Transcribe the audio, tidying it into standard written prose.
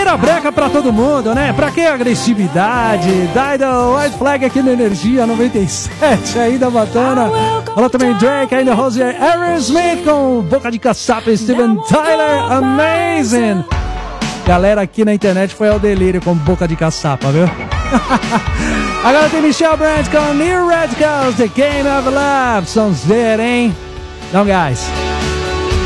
Tira a breca pra todo mundo, né? Pra que agressividade? Dido, White Flag aqui na Energia 97, aí da Batana. Olha também Drake, ainda Rosier, Aerosmith com Boca de Caçapa e Steven Tyler, amazing! Galera aqui na internet foi ao delírio com Boca de Caçapa, viu? Agora tem Michelle Brandt com New Radicals, The Game of Love. Sonzeira, hein? Não, guys.